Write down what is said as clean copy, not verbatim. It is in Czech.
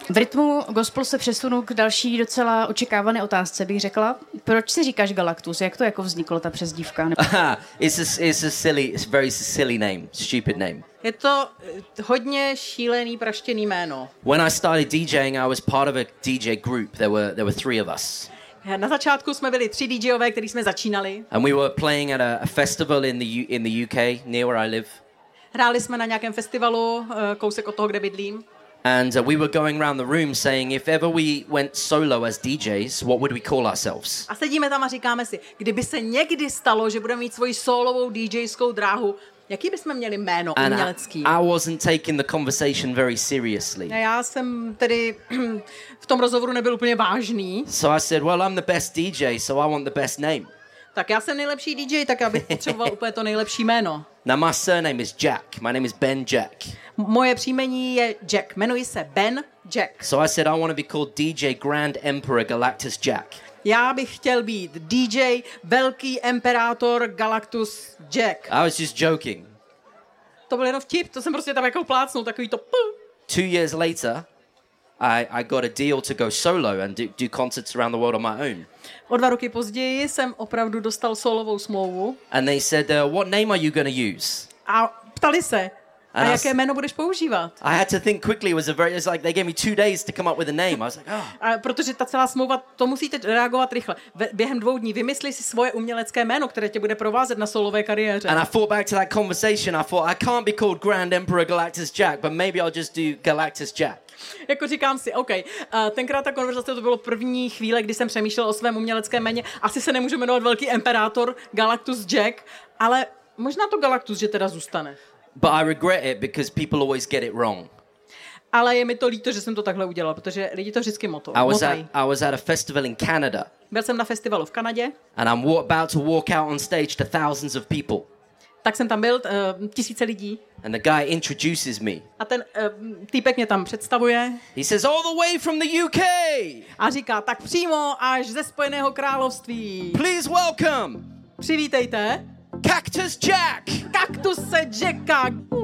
V rytmu gospel se přesunu k další docela očekávané otázce, bych řekla. Proč si říkáš Galactus? Jak to jako vzniklo, ta přezdívka? It's a very silly name, stupid name. Je to hodně šílený, praštěný jméno. When I started DJing, I was part of a DJ group. There were three of us. Na začátku jsme byli 3 DJové, který jsme začínali. And we were playing at a festival in the UK, near where I live. Hráli jsme na nějakém festivalu, kousek od toho, kde bydlím. And we were going around the room saying, if ever we went solo as DJs, what would we call ourselves? A sedíme tam a říkáme si, kdyby se někdy stalo, že budeme mít svoji solovou DJskou dráhu, jaký bychom měli jméno umělecký? I wasn't taking the conversation very seriously. Já jsem tedy v tom rozhovoru nebyl úplně vážný. So I said, well, I'm the best DJ, so I want the best name. Tak já jsem nejlepší DJ, tak já bych potřeboval úplně to nejlepší jméno. Now my surname is Jack. My name is Ben Jack. Moje příjmení je Jack. Jmenuji se Ben Jack. So I said I want to be called DJ Grand Emperor Galactus Jack. Já bych chtěl být DJ Velký Imperátor Galactus Jack. I was just joking. To byl jenom vtip, to jsem prostě tam jako plácnul, takový to 2 years later, I got a deal to go solo and do concerts around the world on my own. O 2 roky později jsem opravdu dostal solovou smlouvu. And they said, what name are you going to use? A ptali se, a jaké jméno budeš používat? I had to think quickly. It's like they gave me 2 days to come up with a name. I was like, oh. A protože ta celá smlouva, to musíte reagovat rychle. Během 2 dní vymysli si svoje umělecké jméno, které tě bude provázet na solové kariéře. And I thought back to that conversation. I thought, I can't be called Grand Emperor Galactus Jack, but maybe I'll just do Galactus Jack. Jako říkám si, OK, tenkrát ta konverzace to bylo první chvíle, kdy jsem přemýšlel o svém uměleckém jméně. Asi se nemůžu jmenovat Velký Imperátor Galactus Jack, ale možná to Galactus, že teda zůstane. But I regret it because people always get it wrong. Ale je mi to líto, že jsem to takhle udělal, protože lidi to vždycky I was at a festival in Canada. Byl jsem na festivalu v Kanadě. And I'm about to walk out on stage to thousands of people. Tak jsem tam byl, tisíce lidí. And the guy introduces me. A ten týpek mě tam představuje. He says, all the way from the UK. A říká, tak přímo až ze Spojeného království. Please welcome. Přivítejte. Cactus Jack. Kaktuse Jacka.